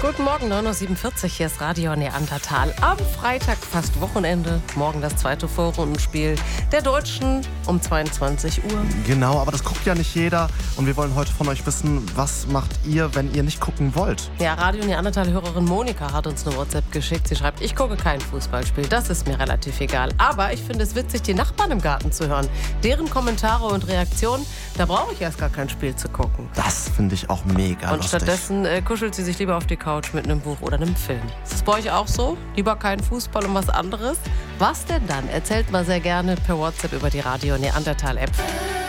Guten Morgen, 9.47 Uhr, hier ist Radio Neandertal. Am Freitag fast Wochenende, morgen das zweite Vorrundenspiel der Deutschen um 22 Uhr. Genau, aber das guckt ja nicht jeder und wir wollen heute von euch wissen, was macht ihr, wenn ihr nicht gucken wollt? Ja, Radio Neandertal-Hörerin Monika hat uns eine WhatsApp geschickt. Sie schreibt, ich gucke kein Fußballspiel, das ist mir relativ egal. Aber ich finde es witzig, die Nachbarn im Garten zu hören. Deren Kommentare und Reaktionen, da brauche ich erst gar kein Spiel zu gucken. Das finde ich auch mega Und lustig. stattdessen kuschelt sie sich lieber auf die Couch mit einem Buch oder einem Film. Ist das bei euch auch so? Lieber kein Fußball und was anderes? Was denn dann? Erzählt mal sehr gerne per WhatsApp über die Radio Neandertal App.